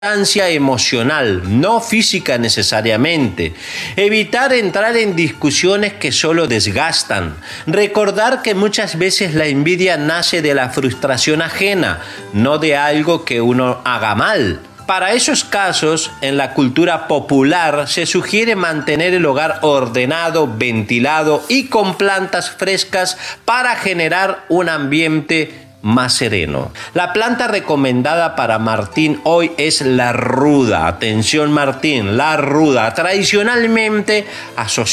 distancia emocional, no física necesariamente. Evitar entrar en discusiones que solo desgastan. Recordar que muchas veces la envidia nace de la frustración ajena, no de algo que uno haga mal. Para esos casos, en la cultura popular se sugiere mantener el hogar ordenado, ventilado y con plantas frescas para generar un ambiente más sereno. La planta recomendada para Martín hoy es la ruda. Atención Martín, la ruda, tradicionalmente asociada